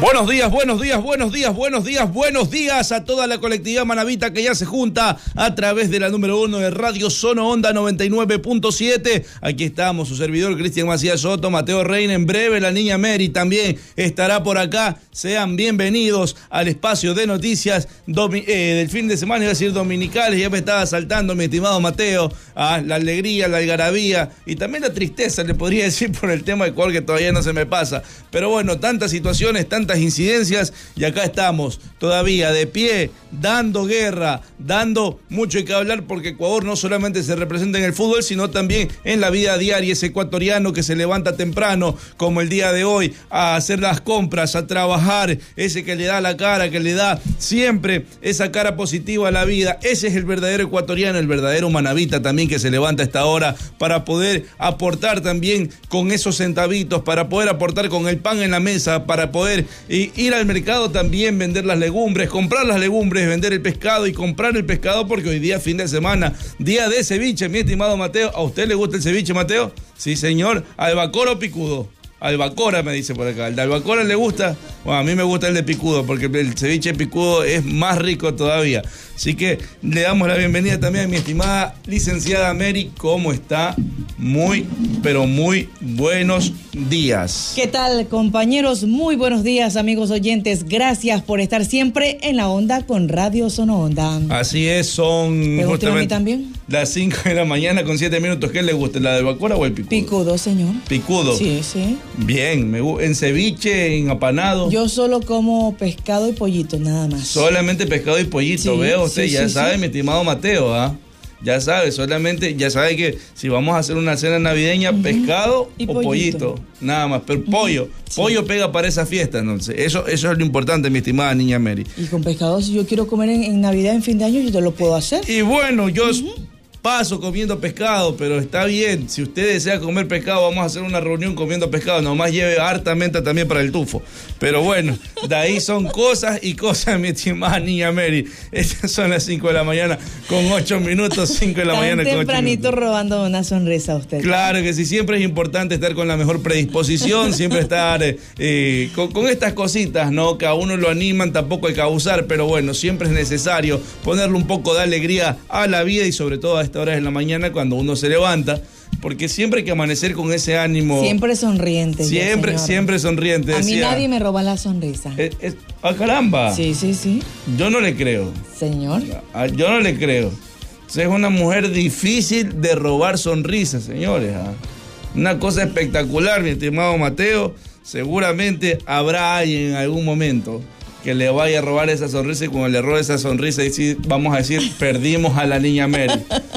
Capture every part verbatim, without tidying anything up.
Buenos días, buenos días, buenos días, buenos días, buenos días a toda la colectividad manabita que ya se junta a través de la número uno de Radio Sono Onda noventa y nueve punto siete. Aquí estamos, su servidor Cristian Macías Soto, Mateo Reina, en breve la niña Mary también estará por acá. Sean bienvenidos al espacio de noticias domi- eh, del fin de semana, iba a decir dominicales, ya me estaba saltando mi estimado Mateo, ah, la alegría, la algarabía y también la tristeza, le podría decir por el tema del cual que todavía no se me pasa. Pero bueno, tantas situaciones, tantas incidencias y acá estamos todavía de pie, dando guerra, dando mucho que hablar porque Ecuador no solamente se representa en el fútbol, sino también en la vida diaria. Ese ecuatoriano que se levanta temprano, como el día de hoy, a hacer las compras, a trabajar, ese que le da la cara, que le da siempre esa cara positiva a la vida. Ese es el verdadero ecuatoriano, el verdadero manabita también, que se levanta a esta hora para poder aportar también con esos centavitos, para poder aportar con el pan en la mesa, para poder y ir al mercado también, vender las legumbres, comprar las legumbres, vender el pescado y comprar el pescado, porque hoy día fin de semana, día de ceviche, mi estimado Mateo. ¿A usted le gusta el ceviche, Mateo? Sí, señor. ¿Albacora o picudo? Albacora, me dice por acá. ¿El de albacora le gusta? Bueno, a mí me gusta el de picudo, porque el ceviche picudo es más rico todavía. Así que le damos la bienvenida también a mi estimada licenciada Mary. ¿Cómo está? Muy, pero muy buenos días. ¿Qué tal, compañeros? Muy buenos días, amigos oyentes. Gracias por estar siempre en la onda con Radio Sono Onda. Así es, son ¿Me gusta a mí también? Las cinco de la mañana con siete minutos. ¿Qué le gusta? ¿La de albacora o el picudo? Picudo, señor. ¿Picudo? Sí, sí. Bien, me gusta. ¿En ceviche, en apanado? Yo solo como pescado y pollito, nada más. Solamente pescado y pollito, sí, veo usted, sí, ya sí, sabe, sí. mi estimado Mateo, ¿ah? ¿eh? Ya sabe, solamente, ya sabe que si vamos a hacer una cena navideña, uh-huh. pescado y o pollito. pollito, nada más, pero uh-huh. pollo, sí. pollo pega para esa fiesta, entonces, eso, eso es lo importante, mi estimada niña Mary. Y con pescado, si yo quiero comer en, en Navidad, en fin de año, yo te lo puedo hacer. Y bueno, yo... Uh-huh. paso comiendo pescado, pero está bien. Si usted desea comer pescado, vamos a hacer una reunión comiendo pescado. Nomás lleve hartamente también para el tufo. Pero bueno, de ahí son cosas y cosas, mi estimada niña Mary. Estas son las cinco de la mañana con ocho minutos, cinco de la Tan mañana con ocho minutos. tempranito robando una sonrisa a usted. Claro que sí, siempre es importante estar con la mejor predisposición, siempre estar eh, con, con estas cositas, ¿no? Que a uno lo animan, tampoco hay que abusar, pero bueno, siempre es necesario ponerle un poco de alegría a la vida y sobre todo a esta hora de la mañana cuando uno se levanta, porque siempre hay que amanecer con ese ánimo. Siempre sonriente. Siempre, siempre sonriente. A decía, mí nadie me roba la sonrisa. Es, es, ¡ah, caramba! Sí, sí, sí. Yo no le creo. Señor. Yo no le creo. Es una mujer difícil de robar sonrisas, señores. ¿Ah? Una cosa espectacular, mi estimado Mateo. Seguramente habrá alguien en algún momento que le vaya a robar esa sonrisa y cuando le robe esa sonrisa, y vamos a decir, perdimos a la niña Mary.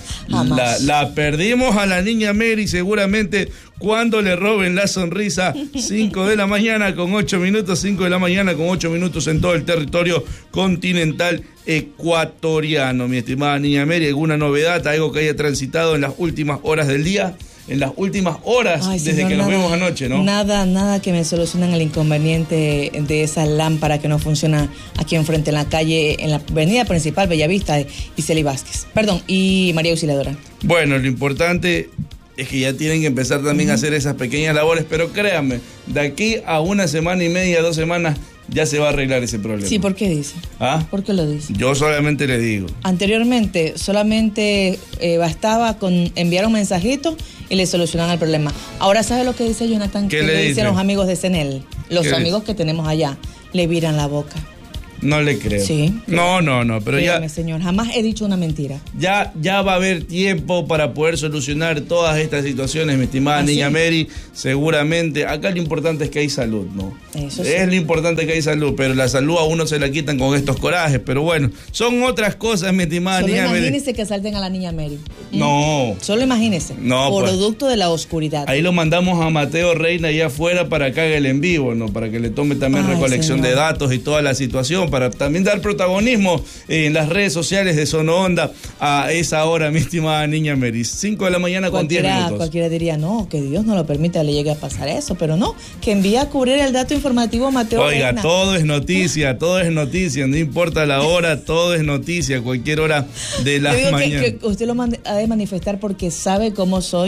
La, la perdimos a la niña Mary seguramente cuando le roben la sonrisa. cinco de la mañana con ocho minutos, cinco de la mañana con ocho minutos en todo el territorio continental ecuatoriano. Mi estimada niña Mary, ¿alguna novedad, algo que haya transitado en las últimas horas del día? En las últimas horas, Ay, desde señor, que nos nada, vimos anoche, ¿no? Nada, nada que me solucionan el inconveniente de esa lámpara que no funciona aquí enfrente en la calle, en la avenida principal, Bellavista y Celi Vázquez. Perdón, y María Auxiliadora. Bueno, lo importante es que ya tienen que empezar también uh-huh. a hacer esas pequeñas labores, pero créanme, de aquí a una semana y media, dos semanas, ya se va a arreglar ese problema. Sí, ¿por qué dice? ¿Ah? ¿Por qué lo dice? Yo solamente le digo. Anteriormente, solamente eh, bastaba con enviar un mensajito y le solucionan el problema. Ahora, ¿sabe lo que dice Jonathan? ¿Qué que le, le dice? dicen los amigos de Cenel? Los amigos dice? que tenemos allá. Le viran la boca. No le creo. Sí. No, no, no, pero Créame, ya... señor, jamás he dicho una mentira. Ya, ya va a haber tiempo para poder solucionar todas estas situaciones, mi estimada ¿Ah, niña sí? Mary. Seguramente, acá lo importante es que hay salud, ¿no? Eso sí. Es lo importante que hay salud, pero la salud a uno se la quitan con estos corajes. Pero bueno, son otras cosas, mi estimada Solo niña Mary. imagínese que salten a la niña Mary. No. Solo imagínese. No, Producto pues, de la oscuridad. Ahí lo mandamos a Mateo Reina allá afuera para que haga el en vivo, ¿no? Para que le tome también Ay, recolección señor. de datos y toda la situación, para también dar protagonismo en las redes sociales de Sono Onda a esa hora, mi estimada niña Mary. cinco de la mañana con diez minutos. Cualquiera diría, no, que Dios no lo permita, le llegue a pasar eso, pero no, que envía a cubrir el dato informativo Mateo Oiga, Reina. todo es noticia, todo es noticia, no importa la hora, todo es noticia, cualquier hora de la Yo digo mañana. Que, que usted lo ha de manifestar porque sabe cómo soy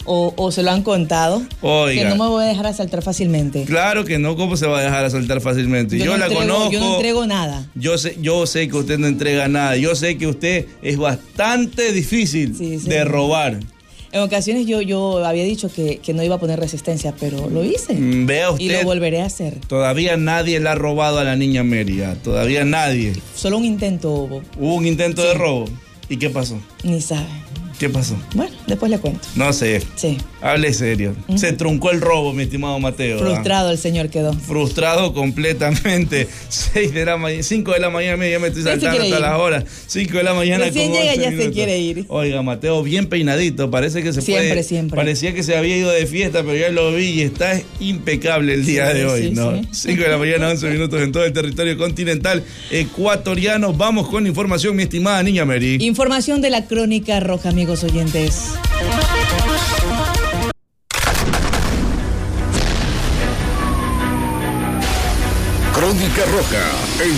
o, o se lo han contado. Oiga. Que no me voy a dejar asaltar fácilmente. Claro que no, ¿cómo se va a dejar asaltar fácilmente? Yo, Yo, no la entrego, conozco. yo no entrego nada. Yo sé, yo sé que usted no entrega nada. Yo sé que usted es bastante difícil Sí, sí. de robar. En ocasiones yo, yo había dicho que, que no iba a poner resistencia, pero lo hice. Mm, Vea usted. Y lo volveré a hacer. Todavía nadie le ha robado a la niña Meria. Todavía nadie. Solo un intento hubo. Hubo un intento Sí. de robo. ¿Y qué pasó? Ni sabe. ¿Qué pasó? Bueno, después le cuento. No sé. Sí. Hable serio. Ujú. Se truncó el robo, mi estimado Mateo. ¿ah? Frustrado el señor quedó. Frustrado completamente. seis de la mañana, cinco de la mañana, ya me estoy Ya se saltando quiere hasta ir. las horas. cinco de la mañana. Recién como llega, once ya se minutos. quiere ir. Oiga, Mateo, bien peinadito. Parece que se Siempre, puede. siempre. Parecía que se había ido de fiesta, pero ya lo vi y está impecable el día Sí, de hoy, sí, ¿no? sí. cinco de la mañana, once minutos en todo el territorio continental ecuatoriano. Vamos con información, mi estimada niña Mary. Información de la Crónica Roja, amigos oyentes. Crónica Roja en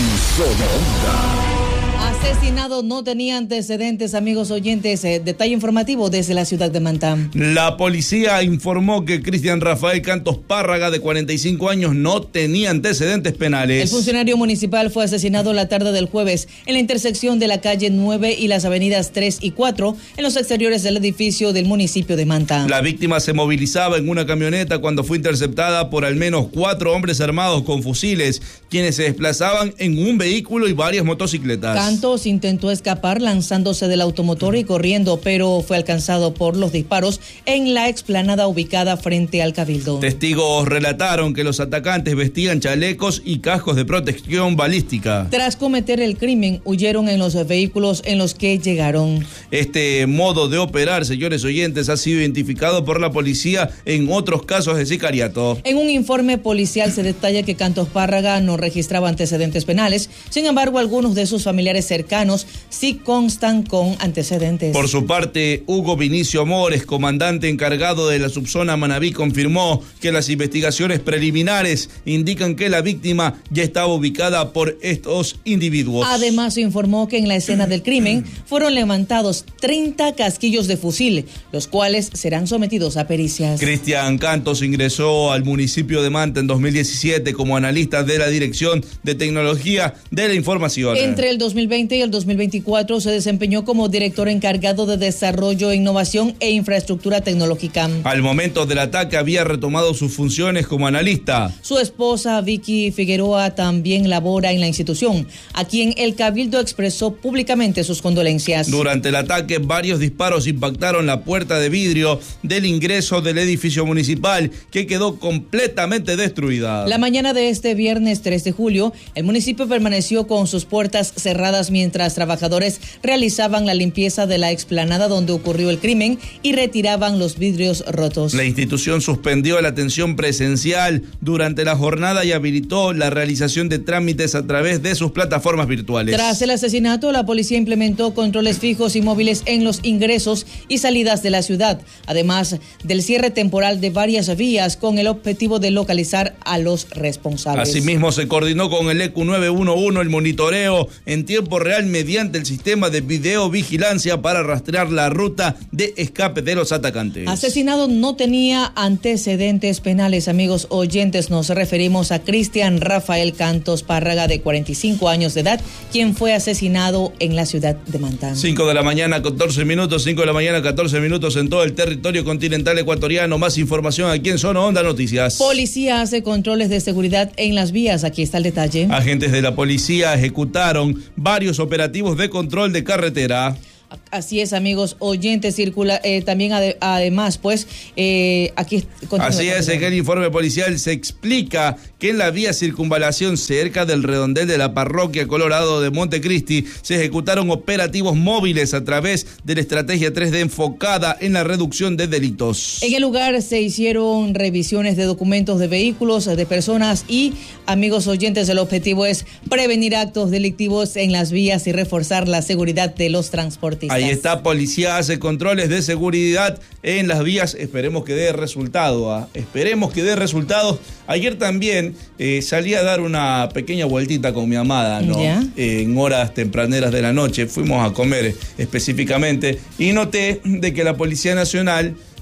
Sonora. Asesinado no tenía antecedentes, amigos oyentes. Eh, detalle informativo desde la ciudad de Mantá. La policía informó que Cristian Rafael Cantos Párraga, de cuarenta y cinco años, no tenía antecedentes penales. El funcionario municipal fue asesinado la tarde del jueves en la intersección de la calle nueve y las avenidas tres y cuatro en los exteriores del edificio del municipio de Mantá. La víctima se movilizaba en una camioneta cuando fue interceptada por al menos cuatro hombres armados con fusiles, quienes se desplazaban en un vehículo y varias motocicletas. Cantos intentó escapar lanzándose del automotor y corriendo, pero fue alcanzado por los disparos en la explanada ubicada frente al Cabildo. Testigos relataron que los atacantes vestían chalecos y cascos de protección balística. Tras cometer el crimen, huyeron en los vehículos en los que llegaron. Este modo de operar, señores oyentes, ha sido identificado por la policía en otros casos de sicariato. En un informe policial se detalla que Cantos Párraga no registraba antecedentes penales, sin embargo, algunos de sus familiares cercanos sí constan con antecedentes. Por su parte, Hugo Vinicio Amores, comandante encargado de la subzona Manabí, confirmó que las investigaciones preliminares indican que la víctima ya estaba ubicada por estos individuos. Además, se informó que en la escena del crimen fueron levantados treinta casquillos de fusil, los cuales serán sometidos a pericias. Cristian Cantos ingresó al municipio de Manta en dos mil diecisiete como analista de la Dirección de Tecnología de la Información. Entre el dos mil veinte y el dos mil veinticuatro se desempeñó como director encargado de Desarrollo, Innovación e Infraestructura Tecnológica. Al momento del ataque había retomado sus funciones como analista. Su esposa, Vicky Figueroa, también labora en la institución, a quien el Cabildo expresó públicamente sus condolencias. Durante el ataque, varios disparos impactaron la puerta de vidrio del ingreso del edificio municipal, que quedó completamente destruida. La mañana de este viernes tres de julio, el municipio permaneció con sus puertas cerradas mientras trabajadores realizaban la limpieza de la explanada donde ocurrió el crimen y retiraban los vidrios rotos. La institución suspendió la atención presencial durante la jornada y habilitó la realización de trámites a través de sus plataformas virtuales. Tras el asesinato, la policía implementó controles fijos y móviles en los ingresos y salidas de la ciudad, además del cierre temporal de varias vías con el objetivo de localizar a los responsables. Asimismo, se coordinó con el E Q nueve uno uno el monitoreo en tiempo real mediante el sistema de videovigilancia para rastrear la ruta de escape de los atacantes. Asesinado no tenía antecedentes penales, amigos oyentes. Nos referimos a Cristian Rafael Cantos Párraga, de cuarenta y cinco años de edad, quien fue asesinado en la ciudad de Mantá. cinco de la mañana, catorce minutos, cinco de la mañana, catorce minutos en todo el territorio continental ecuatoriano. Más información aquí en Zona Onda Noticias. Policía hace controles de seguridad en las vías. Aquí está el detalle. Agentes de la policía ejecutaron varios operativos de control de carretera. Así es, amigos oyentes, circula eh, también ade- además, pues, eh, aquí... continúa, Así es, continúa. en el informe policial se explica que en la vía circunvalación cerca del redondel de la parroquia Colorado de Montecristi se ejecutaron operativos móviles a través de la estrategia tres D enfocada en la reducción de delitos. En el lugar se hicieron revisiones de documentos de vehículos, de personas y, amigos oyentes, el objetivo es prevenir actos delictivos en las vías y reforzar la seguridad de los transportistas. Ahí está, policía hace controles de seguridad en las vías. Esperemos que dé resultado. ¿ah? Esperemos que dé resultados. Ayer también eh, salí a dar una pequeña vueltita con mi amada, ¿no? ¿Ya? Eh, en horas tempraneras de la noche. Fuimos a comer específicamente y noté de que la Policía Nacional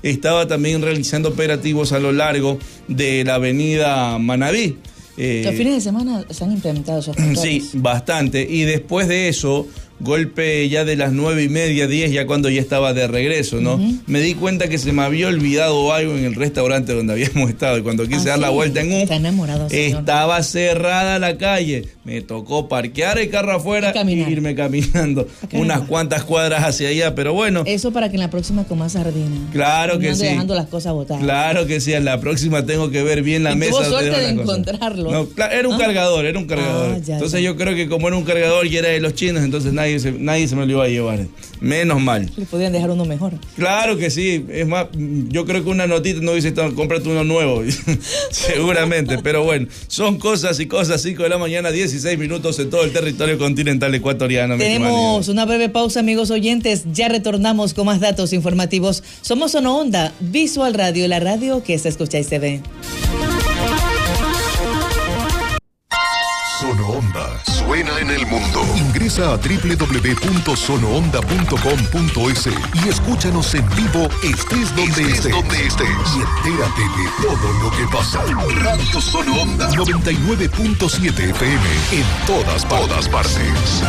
estaba también realizando operativos a lo largo de la avenida Manabí. Eh, Los fines de semana se han implementado esos controles. Sí, bastante. Y después de eso, golpe ya de las nueve y media, diez, ya cuando ya estaba de regreso, ¿no? Uh-huh. Me di cuenta que se me había olvidado algo en el restaurante donde habíamos estado. Y cuando quise ah, dar sí. la vuelta en un... Está enamorado, señor. Estaba cerrada la calle. Me tocó parquear el carro afuera y, y irme caminando unas cuantas cuadras hacia allá. Pero bueno... Eso para que en la próxima coma sardina. Claro que no sí. dejando las cosas botadas. Claro que sí. En la próxima tengo que ver bien la y mesa. Tuvo suerte de, de encontrarlo. No, claro, era un ¿Ah? cargador, era un cargador. Ah, ya, entonces ya. yo creo que como era un cargador y era de los chinos, entonces nadie se, nadie se me lo iba a llevar. Menos mal. Le podían dejar uno mejor. Claro que sí. Es más, yo creo que una notita no dice, cómprate uno nuevo. Seguramente. Pero bueno, son cosas y cosas. cinco de la mañana, dieciséis minutos en todo el territorio continental ecuatoriano. Tenemos una breve pausa, amigos oyentes. Ya retornamos con más datos informativos. Somos Sono Onda, Visual Radio, la radio que se escucha y se ve. Sono Onda suena en el mundo. Ingresa a doble u doble u doble u punto sono onda punto com punto es y escúchanos en vivo, estés donde estés, estés. Donde estés. Y entérate de todo lo que pasa. Radio Sono Onda noventa y nueve punto siete F M en todas, todas partes.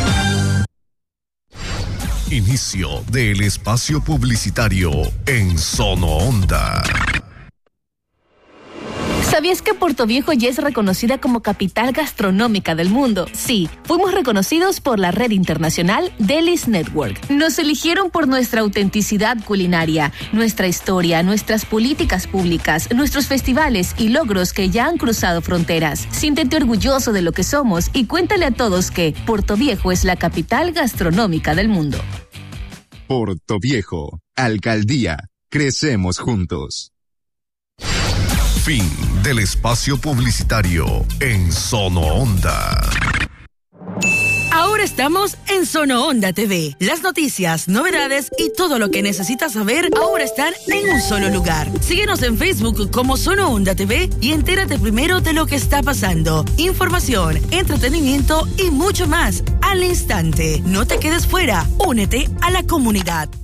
Inicio del espacio publicitario en Sono Onda. ¿Sabías que Puerto Viejo ya es reconocida como capital gastronómica del mundo? Sí, fuimos reconocidos por la red internacional Delis Network. Nos eligieron por nuestra autenticidad culinaria, nuestra historia, nuestras políticas públicas, nuestros festivales y logros que ya han cruzado fronteras. Siéntete orgulloso de lo que somos y cuéntale a todos que Puerto Viejo es la capital gastronómica del mundo. Puerto Viejo, Alcaldía, crecemos juntos. Fin del espacio publicitario en Sono Onda. Ahora estamos en Sono Onda T V. Las noticias, novedades y todo lo que necesitas saber ahora están en un solo lugar. Síguenos en Facebook como Sono Onda T V y entérate primero de lo que está pasando. Información, entretenimiento y mucho más al instante. No te quedes fuera. Únete a la comunidad.